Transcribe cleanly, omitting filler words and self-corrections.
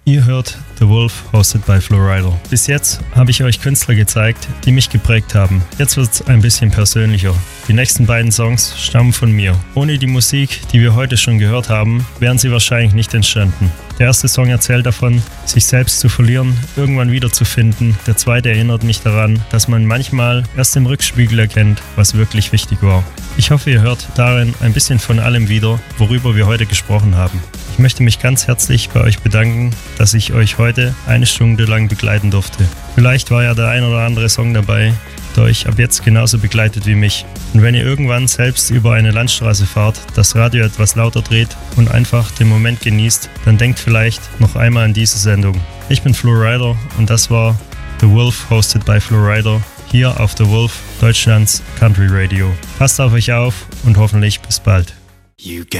Ihr hört The Wolf, hosted by Flowrider. Bis jetzt habe ich euch Künstler gezeigt, die mich geprägt haben. Jetzt wird es ein bisschen persönlicher. Die nächsten beiden Songs stammen von mir. Ohne die Musik, die wir heute schon gehört haben, wären sie wahrscheinlich nicht entstanden. Der erste Song erzählt davon, sich selbst zu verlieren, irgendwann wiederzufinden. Der zweite erinnert mich daran, dass man manchmal erst im Rückspiegel erkennt, was wirklich wichtig war. Ich hoffe, ihr hört darin ein bisschen von allem wieder, worüber wir heute gesprochen haben. Ich möchte mich ganz herzlich bei euch bedanken, dass ich euch heute eine Stunde lang begleiten durfte. Vielleicht war ja der ein oder andere Song dabei, der euch ab jetzt genauso begleitet wie mich. Und wenn ihr irgendwann selbst über eine Landstraße fahrt, das Radio etwas lauter dreht und einfach den Moment genießt, dann denkt vielleicht noch einmal an diese Sendung. Ich bin Flowrider und das war The Wolf, hosted by Flowrider, hier auf The Wolf, Deutschlands Country Radio. Passt auf euch auf und hoffentlich bis bald.